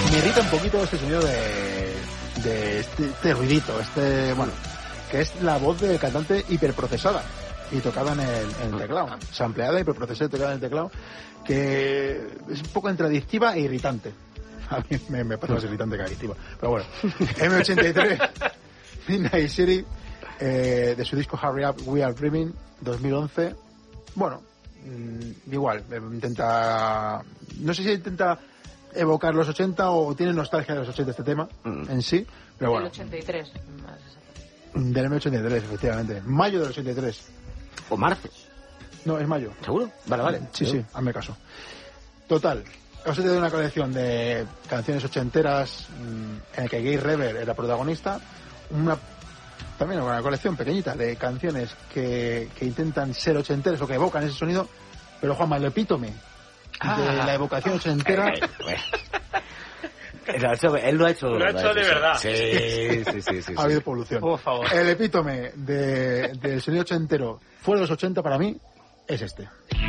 Me irrita un poquito este sonido de este ruidito, bueno, que es la voz del cantante hiperprocesada y tocada en el teclado, sampleada, hiperprocesada y tocada en el teclado, que es un poco entre adictiva e irritante. A mí me parece más irritante que adictiva, pero bueno. M83, Midnight City, de su disco Hurry Up, We Are Dreaming, 2011. Bueno, igual, intenta, no sé si intenta evocar los 80 o tiene nostalgia de los 80 este tema en sí, pero bueno. Del 83, más exacto. Del M83, efectivamente. Mayo del 83. ¿O marzo? No, es mayo. ¿Seguro? Vale. Sí, hazme caso. Total, os he traído una colección de canciones ochenteras en el que Gay Rever era protagonista. También una colección pequeñita de canciones que intentan ser ochenteras o que evocan ese sonido, pero Juanma, el epítome de la evocación ochentera. Él lo ha hecho. Lo ha hecho de verdad. Sí. Ha habido polución. Por favor. El epítome del sonido ochentero fuera de los 80 para mí es este.